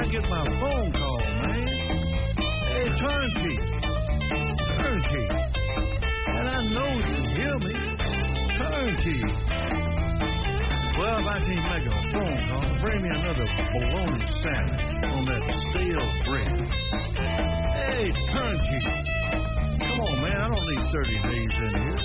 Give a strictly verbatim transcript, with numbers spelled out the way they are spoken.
I get my phone call, man. Hey, turnkey. Turnkey. And I know you can hear me. Turnkey. Well, if I can't make a phone call, bring me another bologna sandwich on that stale bread. Hey, turnkey. Come on, man. I don't need thirty days in here.